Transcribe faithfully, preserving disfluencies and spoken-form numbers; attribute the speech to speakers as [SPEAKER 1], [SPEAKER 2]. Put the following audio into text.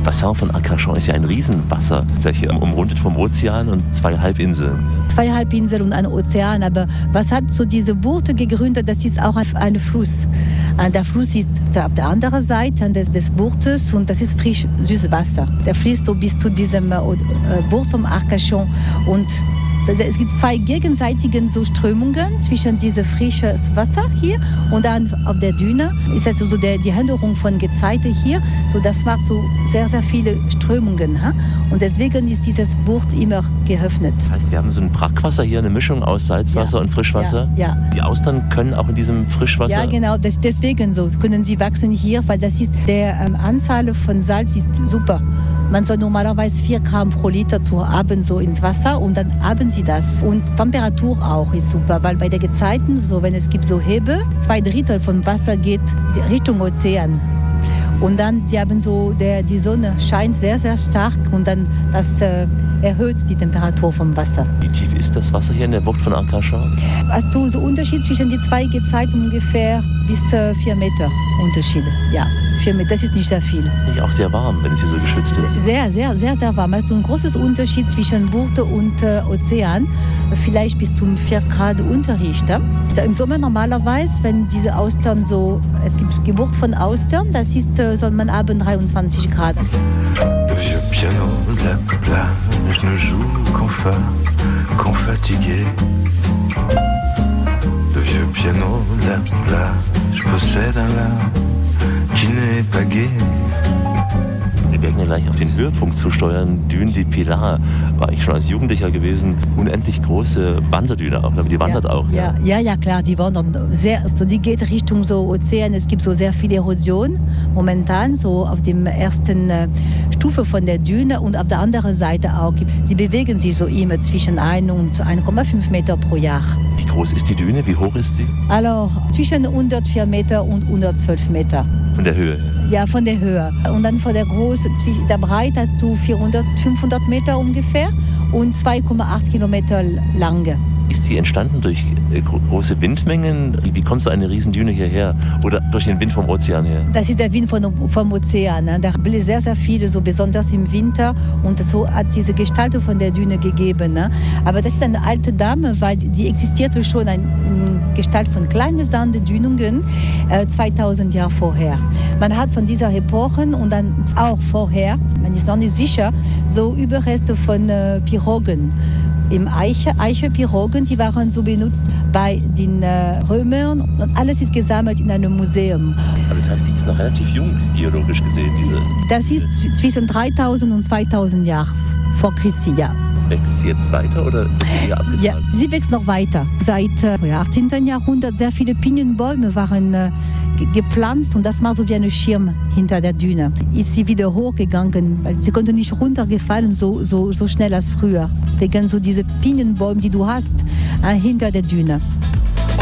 [SPEAKER 1] Bassin von Arcachon ist ja ein Riesenwasserfläche, umrundet vom Ozean und zwei Halbinseln.
[SPEAKER 2] Zwei Halbinseln und ein Ozean, aber was hat so diese Bucht gegründet? Das ist auch ein Fluss. Der Fluss ist auf der anderen Seite des, des Buchtes und das ist frisch, süßes Wasser. Der fließt so bis zu diesem Bucht vom Arcachon und es gibt zwei gegenseitige so Strömungen zwischen diesem frischen Wasser hier und dann auf der Düne ist also so der, die Änderung von Gezeiten hier. So, das macht so sehr, sehr viele Strömungen. Ha? Und deswegen ist dieses Bucht immer geöffnet.
[SPEAKER 1] Das heißt, wir haben so ein Brackwasser hier, eine Mischung aus Salzwasser
[SPEAKER 2] ja.
[SPEAKER 1] und Frischwasser.
[SPEAKER 2] Ja, ja.
[SPEAKER 1] Die Austern können auch in diesem Frischwasser...
[SPEAKER 2] Ja, genau. Das, deswegen so können sie wachsen hier, weil das ist, der ähm, Anzahl von Salz ist super. Man soll normalerweise vier Gramm pro Liter zu haben so ins Wasser und dann haben sie das. Und Temperatur auch ist super, weil bei den Gezeiten, so wenn es gibt so Hebel, zwei Drittel vom Wasser geht Richtung Ozean. Und dann, die haben so, der, die Sonne scheint sehr, sehr stark und dann das äh, erhöht die Temperatur vom Wasser.
[SPEAKER 1] Wie tief ist das Wasser hier in der Bucht von Arcachon?
[SPEAKER 2] Hast du so Unterschied zwischen den zwei Gezeiten ungefähr bis äh, vier Meter Unterschied. Ja, vier Meter, das ist nicht sehr viel.
[SPEAKER 1] Nicht auch sehr warm, wenn es hier so geschützt ist?
[SPEAKER 2] Sehr, sehr, sehr, sehr warm. Hast du einen großen Unterschied zwischen Bucht und äh, Ozean, vielleicht bis zum vier Grad Unterschied. Also im Sommer normalerweise, wenn diese Austern so, es gibt Geburt von Austern, das ist, äh, soll man abends dreiundzwanzig Grad.
[SPEAKER 3] Le vieux piano de la plage ne joue qu'en fa, qu'en fatigué. Le vieux piano de la plage possède un âme qui n'est pas gai.
[SPEAKER 1] Wir werden ja gleich auf den Höhepunkt zusteuern. Dune de Pilar war ich schon als Jugendlicher gewesen. Unendlich große Wanderdüne auch, aber die wandert
[SPEAKER 2] ja,
[SPEAKER 1] auch.
[SPEAKER 2] Ja. Ja, ja, klar, die wandern sehr, so die geht Richtung so Ozean. Es gibt so sehr viel Erosion momentan, so auf der ersten äh, Stufe von der Düne und auf der anderen Seite auch. Sie bewegen sich so immer zwischen ein und eins Komma fünf Meter pro Jahr.
[SPEAKER 1] Wie groß ist die Düne? Wie hoch ist sie?
[SPEAKER 2] Also zwischen hundertvier Meter und hundertzwölf Meter.
[SPEAKER 1] Von der Höhe?
[SPEAKER 2] Ja, von der Höhe. Und dann von der Größe, der Breite hast du vierhundert, fünfhundert Meter ungefähr und zwei Komma acht Kilometer lange.
[SPEAKER 1] Ist sie entstanden durch äh, große Windmengen? Wie, wie kommt so eine Riesendüne hierher? Oder durch den Wind vom Ozean her?
[SPEAKER 2] Das ist der Wind von, vom Ozean. Ne? Da bläst sehr, sehr viele, so besonders im Winter. Und so hat diese Gestaltung von der Düne gegeben. Ne? Aber das ist eine alte Dame, weil die existierte schon eine Gestalt von kleinen Sanddünungen äh, zweitausend Jahre vorher. Man hat von dieser Epoche und dann auch vorher, man ist noch nicht sicher, so Überreste von äh, Pirogen. Im Eiche, Eiche-Pirogen, die waren so benutzt bei den äh, Römern und alles ist gesammelt in einem Museum.
[SPEAKER 1] Aber das heißt, sie ist noch relativ jung, geologisch gesehen, diese...
[SPEAKER 2] Das ist zwischen dreitausend und zweitausend Jahren vor Christi, ja.
[SPEAKER 1] Wächst sie jetzt weiter oder wird sie hier abgetragen?
[SPEAKER 2] Ja, sie wächst noch weiter. Seit äh, achtzehnten Jahrhundert sehr viele Pinienbäume waren äh, gepflanzt und das war so wie ein Schirm hinter der Düne. Ist sie wieder hochgegangen, weil sie konnte nicht runtergefallen so, so, so schnell als früher. Wegen so diese Pinienbäume, die du hast, äh, hinter der Düne.